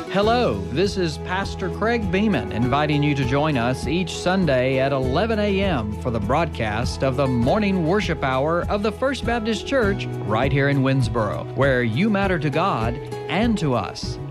Hello, this is Pastor Craig Beeman inviting you to join us each Sunday at 11 a.m. for the broadcast of the morning worship hour of the First Baptist Church right here in Winnsboro, where you matter to God and to us.